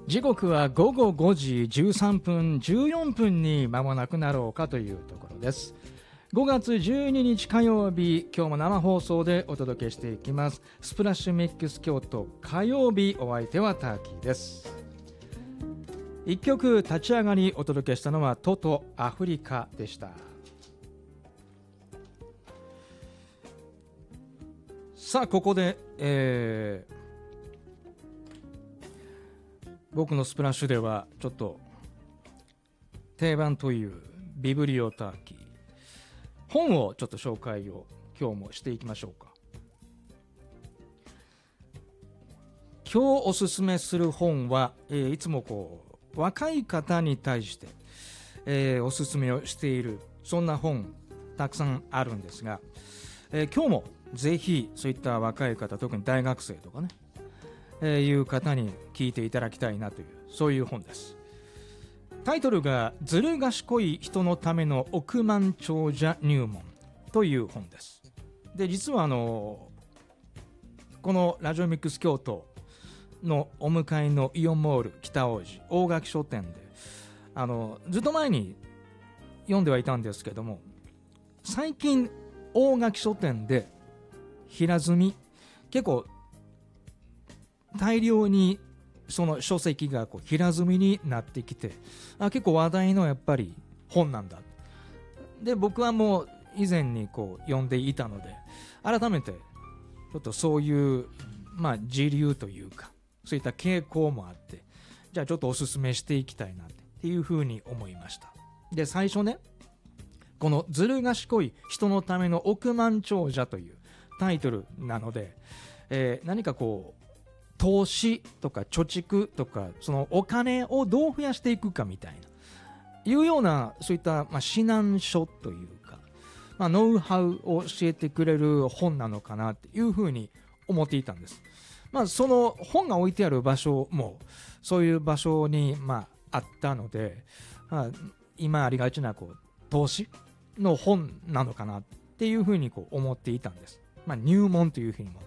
時刻は午後5時13分14分に間もなくなろうかというところです。5月12日火曜日、今日も生放送でお届けしていきます。スプラッシュミックス京都火曜日、お相手はターキーです。一曲立ち上がりお届けしたのはトトアフリカでした。さあここで、僕のスプラッシュではちょっと定番というビブリオターキー、本をちょっと紹介を今日もしていきましょうか。今日おすすめする本は、いつもこう若い方に対して、おすすめをしているそんな本たくさんあるんですが、今日もぜひそういった若い方、特に大学生とかね、いう方に聞いていただきたいなという、そういう本です。タイトルがずる賢い人のための億万長者入門という本です。で、実はこのラジオミックス京都のお向かいのイオンモール北大路大垣書店でずっと前に読んではいたんですけども、最近大垣書店で平積み、結構大量にその書籍がこう平積みになってきて、結構話題のやっぱり本なんだ。で、僕はもう以前にこう読んでいたので、改めてちょっとそういう時流というか、そういった傾向もあって、じゃあちょっとおすすめしていきたいなっていうふうに思いました。で、最初ね、このずる賢い人のための億万長者というタイトルなので、何かこう投資とか貯蓄とか、そのお金をどう増やしていくかみたいないうような、そういった指南書というか、ノウハウを教えてくれる本なのかなっていうふうに思っていたんです。その本が置いてある場所もそういう場所にあったので、今ありがちなこう投資の本なのかなっていうふうにこう思っていたんです。入門というふうにも